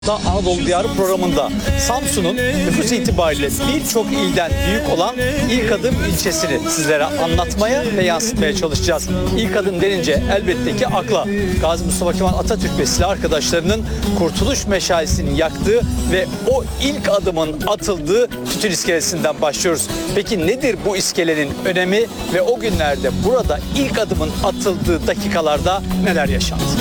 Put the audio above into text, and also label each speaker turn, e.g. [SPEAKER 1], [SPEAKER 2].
[SPEAKER 1] Anadolu Diyarı programında Samsun'un nüfus itibariyle birçok ilden büyük olan İlkadım ilçesini sizlere anlatmaya ve yansıtmaya çalışacağız. İlkadım denince elbette ki akla Gazi Mustafa Kemal Atatürk ve silah arkadaşlarının Kurtuluş meşalesini yaktığı ve o ilk adımın atıldığı tütün iskelesinden başlıyoruz. Peki nedir bu iskelenin önemi ve o günlerde burada ilk adımın atıldığı dakikalarda neler yaşandı?